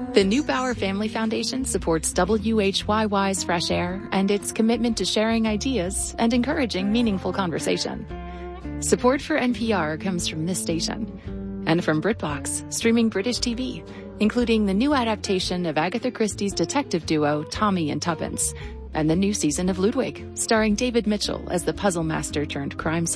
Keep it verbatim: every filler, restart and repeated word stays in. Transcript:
The New Bauer Family Foundation supports W H Y Y's Fresh Air and its commitment to sharing ideas and encouraging meaningful conversation. Support for N P R comes from this station and from BritBox, streaming British T V, including the new adaptation of Agatha Christie's detective duo Tommy and Tuppence, and the new season of Ludwig, starring David Mitchell as the puzzle master turned crime solver.